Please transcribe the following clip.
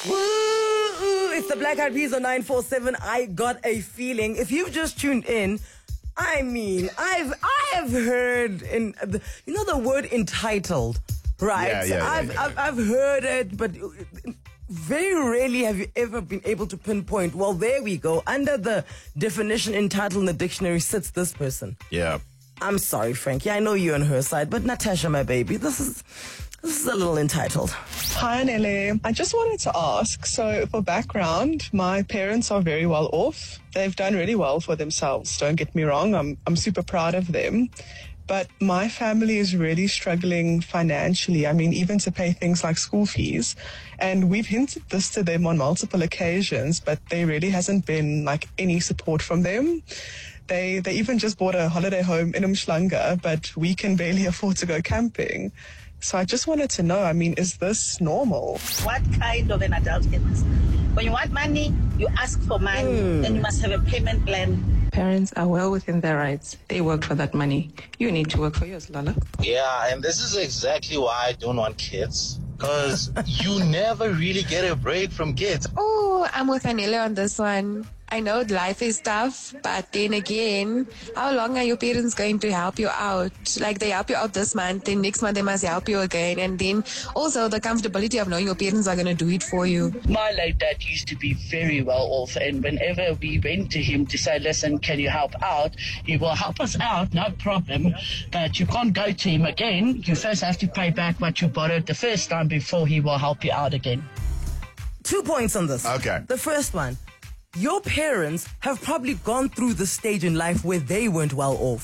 Woo! It's the Black Eyed Peas on 947. I got a feeling. If you've just tuned in, I mean, I have heard the word entitled, right? I've heard it, but very rarely have you ever been able to pinpoint. Well, there we go. Under the definition entitled in the dictionary sits this person. Yeah. I'm sorry, Frankie. I know you're on her side, but Natasha, my baby, this is a little entitled. Hi, Nele. I just wanted to ask, so for background, my parents are very well off. They've done really well for themselves. Don't get me wrong. I'm super proud of them. But my family is really struggling financially. I mean, even to pay things like school fees. And we've hinted this to them on multiple occasions, but there really hasn't been like any support from them. They even just bought a holiday home in Umhlanga, but we can barely afford to go camping. So I just wanted to know, I mean, is this normal? What kind of an adult is this? When you want money, you ask for money, then you must have a payment plan. Parents are well within their rights. They work for that money. You need to work for yours, Lola. Yeah, and this is exactly why I don't want kids. Because you never really get a break from kids. Oh, I'm with Anila on this one. I know life is tough, but then again, how long are your parents going to help you out? Like, they help you out this month, then next month they must help you again. And then also the comfortability of knowing your parents are going to do it for you. My late dad used to be very well off, and whenever we went to him to say, listen, can you help out? He will help us out, no problem, but you can't go to him again. You first have to pay back what you borrowed the first time before he will help you out again. 2 points on this. Okay. The first one, your parents have probably gone through the stage in life where they weren't well off.